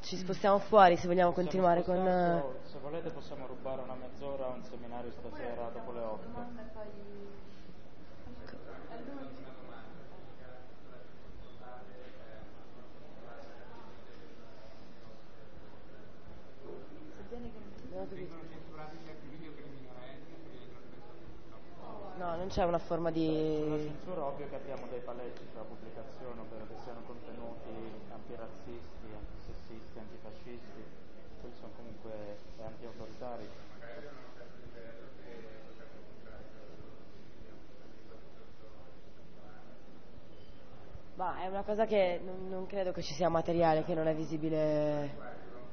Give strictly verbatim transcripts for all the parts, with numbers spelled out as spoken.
ci spostiamo fuori se vogliamo Stiamo continuare con... spostando, se volete possiamo rubare una mezz'ora a un seminario stasera dopo le otto. No, non c'è una forma Sulla di... censura ovvio che abbiamo dei paletti sulla pubblicazione, ovvero che siano contenuti antirazzisti, antisessisti, antifascisti, quelli sono comunque anti-autoritari. Ma è una cosa che non, non credo che ci sia materiale che non è visibile.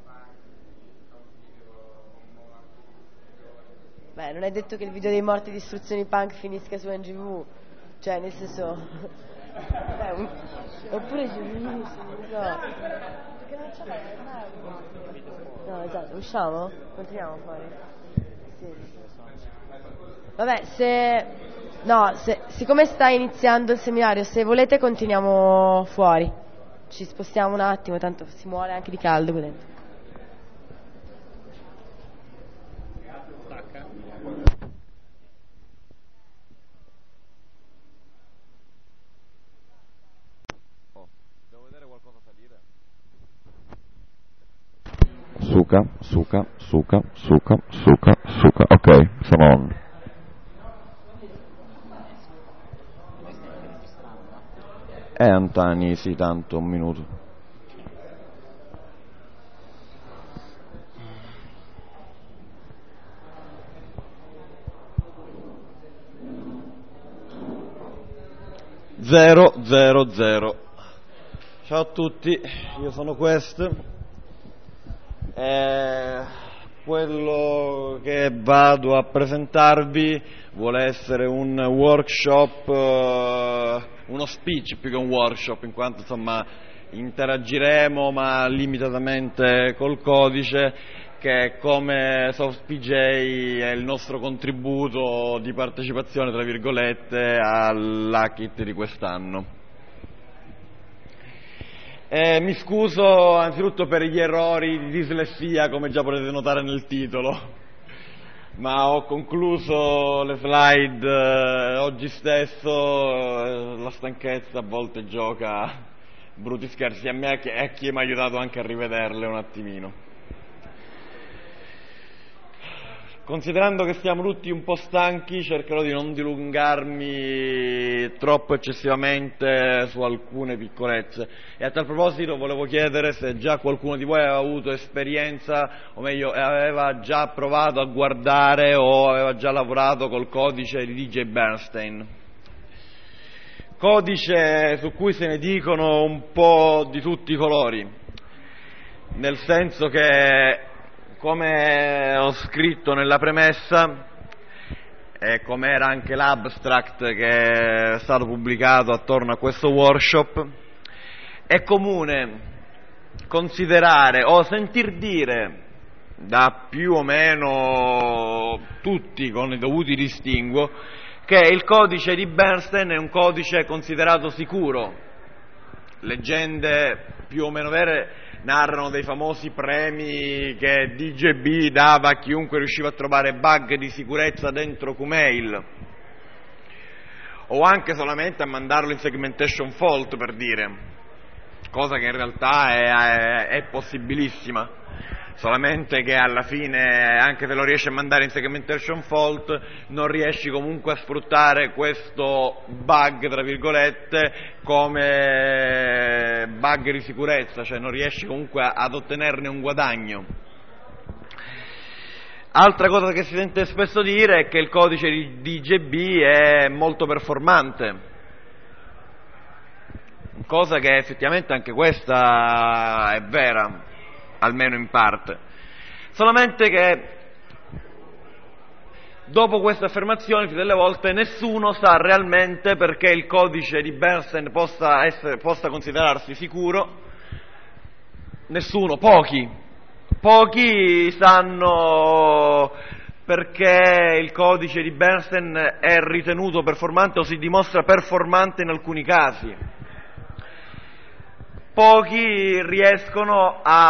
Beh, non è detto che il video dei morti di istruzioni punk finisca su N G V, cioè nel senso... Beh, un... oppure G V, non so. Perché non ce l'hai, no, esatto, usciamo? Continuiamo fuori? Sì. Vabbè, se... No, se... siccome sta iniziando il seminario, se volete continuiamo fuori. Ci spostiamo un attimo, tanto si muore anche di caldo qui dentro. Suca, suca, suca, suca, suca, suca. Ok, sono on. Eh, Antani, sì, tanto, un minuto. Zero, zero, zero. Ciao a tutti, io sono Quest. Eh, quello che vado a presentarvi vuole essere un workshop, eh, uno speech più che un workshop, in quanto insomma interagiremo ma limitatamente col codice, che come Soft P J è il nostro contributo di partecipazione, tra virgolette, all'Hackit di quest'anno. Eh, mi scuso anzitutto per gli errori di dislessia, come già potete notare nel titolo, ma ho concluso le slide eh, oggi stesso, eh, la stanchezza a volte gioca brutti scherzi a me e a chi mi ha aiutato anche a rivederle un attimino. Considerando che stiamo tutti un po' stanchi, cercherò di non dilungarmi troppo eccessivamente su alcune piccolezze. E a tal proposito volevo chiedere se già qualcuno di voi aveva avuto esperienza, o meglio, aveva già provato a guardare o aveva già lavorato col codice di D J Bernstein. Codice su cui se ne dicono un po' di tutti i colori, nel senso che, come ho scritto nella premessa, e come era anche l'abstract che è stato pubblicato attorno a questo workshop, è comune considerare o sentir dire da più o meno tutti con i dovuti distinguo che il codice di Bernstein è un codice considerato sicuro. Leggende più o meno vere narrano dei famosi premi che D J B dava a chiunque riusciva a trovare bug di sicurezza dentro Qmail, o anche solamente a mandarlo in segmentation fault, per dire, cosa che in realtà è, è, è possibilissima, solamente che alla fine, anche se lo riesci a mandare in segmentation fault, non riesci comunque a sfruttare questo bug, tra virgolette, come bug di sicurezza, cioè non riesci comunque ad ottenerne un guadagno. Altra cosa che si sente spesso dire è che il codice di D J B è molto performante, cosa che effettivamente anche questa è vera, almeno in parte, solamente che dopo queste affermazioni più delle volte nessuno sa realmente perché il codice di Bernstein possa, essere, possa considerarsi sicuro. Nessuno, pochi, pochi sanno perché il codice di Bernstein è ritenuto performante o si dimostra performante in alcuni casi. Pochi riescono a